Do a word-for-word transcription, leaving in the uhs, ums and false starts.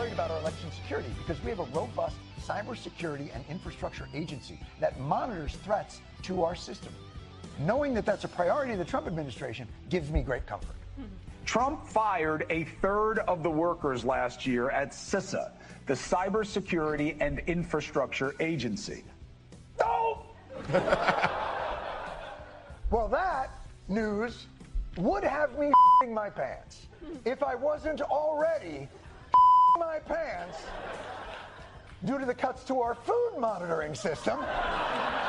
worried about our election security because we have a robust cybersecurity and infrastructure agency that monitors threats to our system. Knowing that that's a priority of the Trump administration gives me great comfort. Trump fired a third of the workers last year at CISA, the Cybersecurity and Infrastructure Agency. Oh! Well, that news would have me my pants if I wasn't already my pants due to the cuts to our food monitoring system.